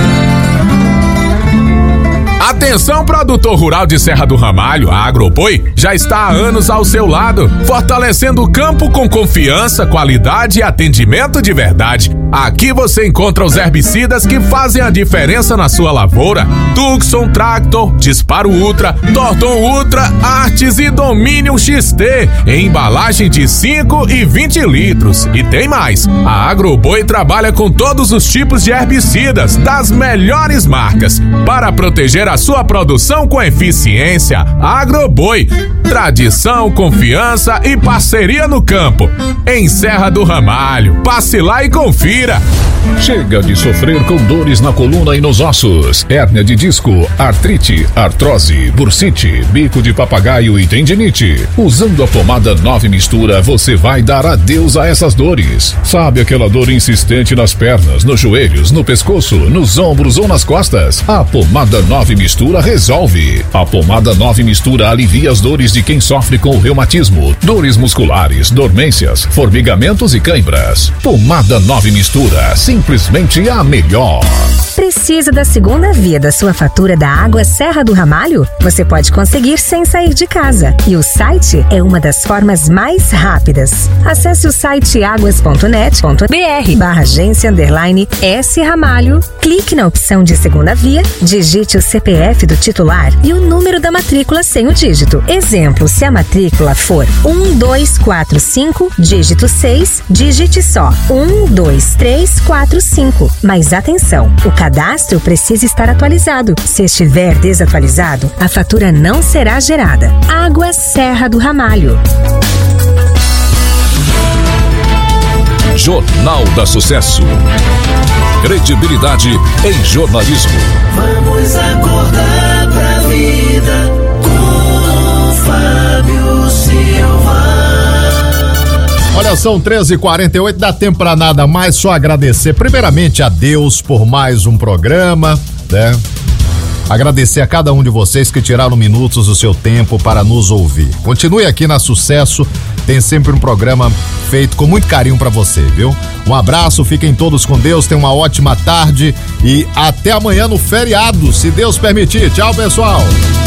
Atenção, produtor rural de Serra do Ramalho, a Agroboi já está há anos ao seu lado, fortalecendo o campo com confiança, qualidade e atendimento de verdade. Aqui você encontra os herbicidas que fazem a diferença na sua lavoura: Tucson Tractor, Disparo Ultra, Torton Ultra, Artes e Dominion X T, em embalagem de cinco e vinte litros. E tem mais, a Agroboi trabalha com todos os tipos de herbicidas das melhores marcas para proteger a sua produção com eficiência. Agroboi, tradição, confiança e parceria no campo. Em Serra do Ramalho, passe lá e confira. Chega de sofrer com dores na coluna e nos ossos, hérnia de disco, artrite, artrose, bursite, bico de papagaio e tendinite. Usando a pomada nove Mistura, você vai dar adeus a essas dores. Sabe aquela dor insistente nas pernas, nos joelhos, no pescoço, nos ombros ou nas costas? A pomada nove Mistura resolve. A pomada nove Mistura alivia as dores de quem sofre com o reumatismo, dores musculares, dormências, formigamentos e cãibras. Pomada nove Mistura, simplesmente a melhor. Precisa da segunda via da sua fatura da água Serra do Ramalho? Você pode conseguir sem sair de casa. E o site é uma das formas mais rápidas. Acesse o site águas ponto net ponto br barra agência underline S Ramalho. Clique na opção de segunda via, digite o C P F do titular e o número da matrícula sem o dígito. Exemplo, se a matrícula for um dois quatro cinco, dígito seis, digite só um dois três quatro cinco. Mas atenção, o cadastro precisa estar atualizado. Se estiver desatualizado, a fatura não será gerada. Água Serra do Ramalho. Jornal da Sucesso. Credibilidade em jornalismo. Vamos acordar pra vida com Fábio Silva. Olha, são treze e quarenta e oito, dá tempo pra nada mais, só agradecer primeiramente a Deus por mais um programa, né? Agradecer a cada um de vocês que tiraram minutos do seu tempo para nos ouvir. Continue aqui na Sucesso, tem sempre um programa feito com muito carinho pra você, viu? Um abraço, fiquem todos com Deus, tenham uma ótima tarde e até amanhã no feriado, se Deus permitir. Tchau, pessoal!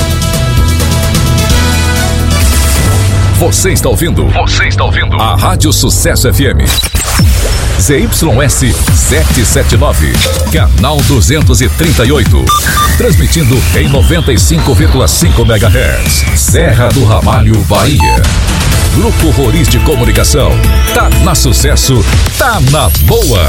Você está ouvindo? Você está ouvindo? A Rádio Sucesso F M. Z Y S setecentos e setenta e nove, canal duzentos e trinta e oito. Transmitindo em noventa e cinco vírgula cinco megahertz. Serra do Ramalho, Bahia. Grupo Roriz de Comunicação. Tá na Sucesso, tá na boa.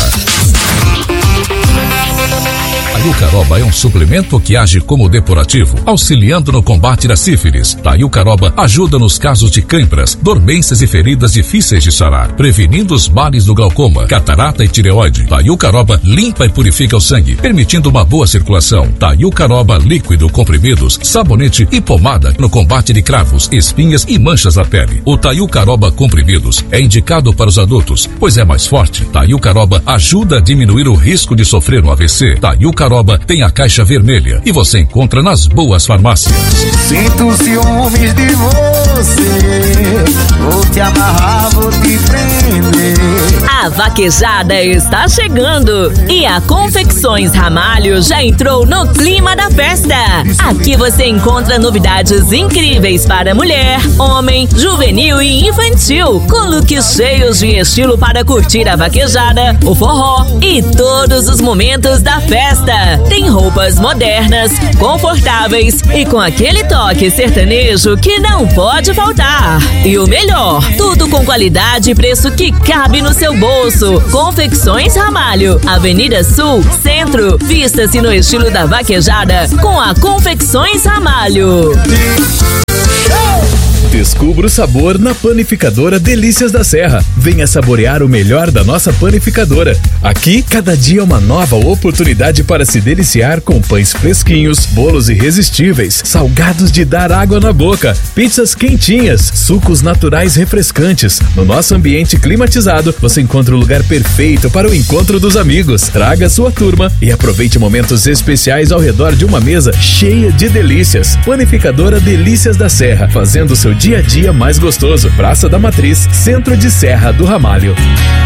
Taiucaroba é um suplemento que age como depurativo, auxiliando no combate da sífilis. Taiucaroba ajuda nos casos de câimbras, dormências e feridas difíceis de sarar, prevenindo os males do glaucoma, catarata e tireoide. Taiucaroba limpa e purifica o sangue, permitindo uma boa circulação. Taiucaroba líquido, comprimidos, sabonete e pomada no combate de cravos, espinhas e manchas na pele. O Taiucaroba comprimidos é indicado para os adultos, pois é mais forte. Taiucaroba ajuda a diminuir o risco de sofrer um A V C. Taiucaroba tem a caixa vermelha e você encontra nas boas farmácias. Sinto ciúmes de você, vou te amarrar, vou te prender. A vaquejada está chegando e a Confecções Ramalho já entrou no clima da festa. Aqui você encontra novidades incríveis para mulher, homem, juvenil e infantil, com looks cheios de estilo para curtir a vaquejada, o forró e todos os momentos da festa. Tem roupas modernas, confortáveis e com aquele toque sertanejo que não pode faltar. E o melhor, tudo com qualidade e preço que cabe no seu bolso. Confecções Ramalho, Avenida Sul, Centro. Vista-se no estilo da vaquejada com a Confecções Ramalho. Descubra o sabor na Panificadora Delícias da Serra. Venha saborear o melhor da nossa panificadora. Aqui, cada dia é uma nova oportunidade para se deliciar com pães fresquinhos, bolos irresistíveis, salgados de dar água na boca, pizzas quentinhas, sucos naturais refrescantes. No nosso ambiente climatizado, você encontra o lugar perfeito para o encontro dos amigos. Traga sua turma e aproveite momentos especiais ao redor de uma mesa cheia de delícias. Panificadora Delícias da Serra, fazendo seu dia a dia mais gostoso. Praça da Matriz, Centro de Serra do Ramalho.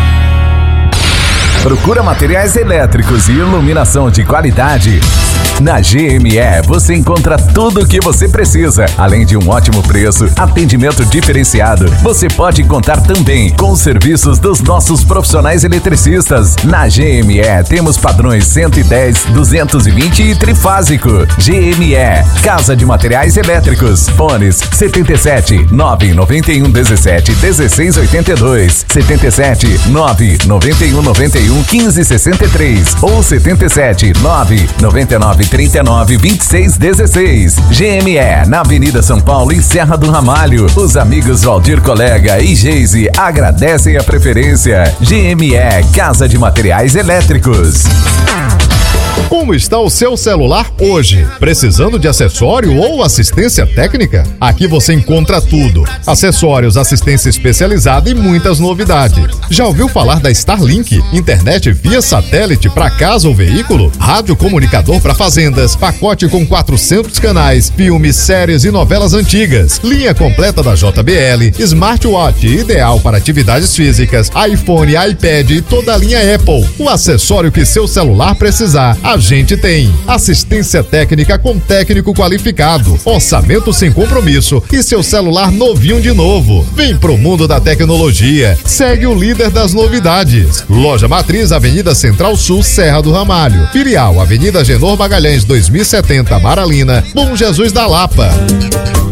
Procura materiais elétricos e iluminação de qualidade? Na G M E você encontra tudo o que você precisa, além de um ótimo preço, atendimento diferenciado. Você pode contar também com os serviços dos nossos profissionais eletricistas. Na G M E temos padrões cento e dez, duzentos e vinte e trifásico. G M E, Casa de Materiais Elétricos. Fones setenta e sete, nove noventa e um, dezessete, dezesseis oitenta e dois, setenta e sete, nove noventa e um, noventa e um, quinze sessenta e três ou setenta e sete, nove noventa e nove, trinta e nove, vinte e seis, dezesseis. G M E, na Avenida São Paulo e Serra do Ramalho. Os amigos Valdir Colega e Geise agradecem a preferência. G M E, Casa de Materiais Elétricos. Como está o seu celular hoje? Precisando de acessório ou assistência técnica? Aqui você encontra tudo: acessórios, assistência especializada e muitas novidades. Já ouviu falar da Starlink? Internet via satélite para casa ou veículo? Rádio comunicador para fazendas, pacote com quatrocentos canais, filmes, séries e novelas antigas. Linha completa da J B L, smartwatch ideal para atividades físicas, iPhone, iPad e toda a linha Apple. O acessório que seu celular precisar, a gente tem. Assistência técnica com técnico qualificado, orçamento sem compromisso e seu celular novinho de novo. Vem pro mundo da tecnologia. Segue o líder das novidades. Loja Matriz, Avenida Central Sul, Serra do Ramalho. Filial, Avenida Genor Magalhães, dois mil e setenta, Maralina, Bom Jesus da Lapa.